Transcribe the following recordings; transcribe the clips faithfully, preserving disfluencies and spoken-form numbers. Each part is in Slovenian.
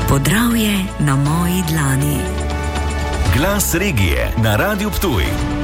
Podravje na moji dlani. Glas regije na Radiu Ptuj.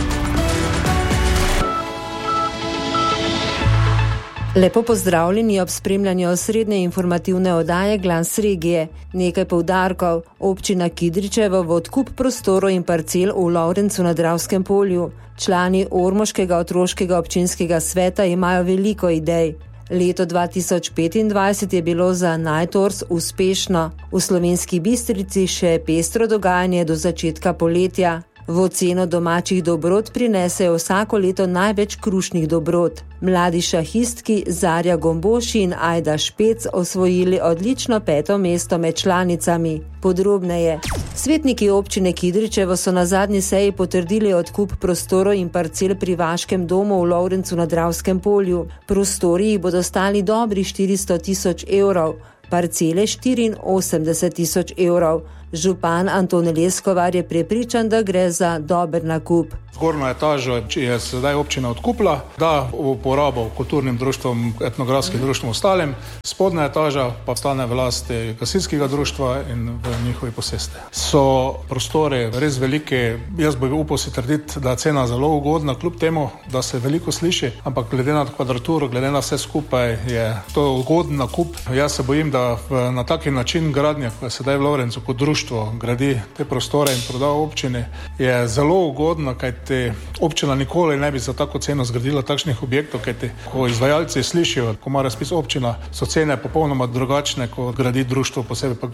Lepo pozdravljeni ob spremljanju osrednje informativne oddaje Glas regije. Nekaj poudarkov. Občina Kidričevo v odkup prostorov in parcel v Lovrencu na Dravskem polju. Člani Ormoškega otroškega občinskega sveta imajo veliko idej. Leto dva tisoč petindvajset je bilo za Najtors uspešno. V Slovenski Bistrici še pestro dogajanje do začetka poletja. V oceno domačih dobrot prinesejo vsako leto največ krušnih dobrot. Mladi šahistki Zarja Gomboši in Ajda Špec osvojili odlično peto mesto med članicami. Podrobneje. Svetniki občine Kidričevo so na zadnji seji potrdili odkup prostorov in parcel pri Vaškem domu v Lovrencu na Dravskem polju. Prostori bodo stali dobri štiristo tisoč evrov, parcele štiriinosemdeset tisoč evrov. Župan Anton Leskovar je prepričan, da gre za dober nakup. Zgornjo etažo je sedaj občina odkupila, da v uporabo kulturnim društvom, etnografskim društvom ostalim, spodnja etaža pa ostane v lasti gasilskega društva in v njihovi posesti. So prostori res veliki, jaz bi upal si trditi, da je cena zelo ugodna, kljub temu, da se veliko sliši, ampak glede na kvadraturo, glede na vse skupaj je to ugoden nakup. Jaz se bojim, da v, na taki način gradnje, ko je sedaj v Lovrencu kot društvo gradi te prostore in proda občini, je zelo ugodno, kaj Te občina nikoli ne bi za tako ceno zgradila takšnih objektov, kajti ko izvajalci slišijo, ko ima razpis občina, so cene popolnoma drugačne, ko gradi društvo, posebej pa